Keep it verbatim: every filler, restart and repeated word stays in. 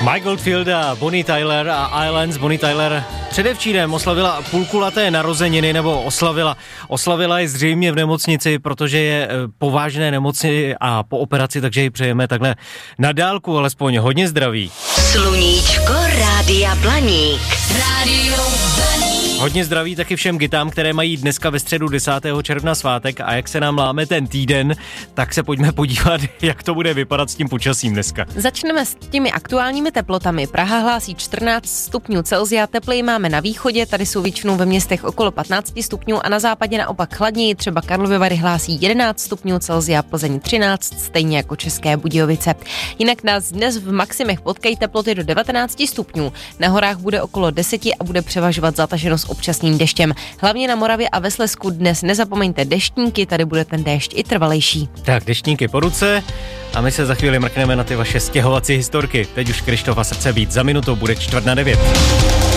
Mike Oldfield a Bonnie Tyler a Islands. Bonnie Tyler předevčírem oslavila půlkulaté narozeniny, nebo oslavila. Oslavila je zřejmě v nemocnici, protože je po vážné nemoci a po operaci, takže ji přejeme takhle na dálku, alespoň hodně zdraví. Sluníčko Rádia Blaník. Rádio Blaník. Hodně zdraví taky všem gitám, které mají dneska ve středu desátého června svátek, a jak se nám láme ten týden, tak se pojďme podívat, jak to bude vypadat s tím počasím dneska. Začneme s těmi aktuálními teplotami. Praha hlásí čtrnáct stupňů Celsia, tepleji máme na východě, tady jsou většinou ve městech okolo patnáct stupňů a na západě naopak chladněji, třeba Karlovy Vary hlásí jedenáct stupňů Celsia, Plzeň třináct, stejně jako České Budějovice. Jinak nás dnes v maximech potkají teploty do devatenáct stupňů. Na horách bude okolo deset a bude převažovat zataženost občasným deštěm. Hlavně na Moravě a ve Slezsku dnes nezapomeňte deštníky, tady bude ten déšť i trvalejší. Tak, deštníky po ruce a my se za chvíli mrkneme na ty vaše stěhovací historky. Teď už Krištof a srdce víc. Za minutu bude čtvrt na devět.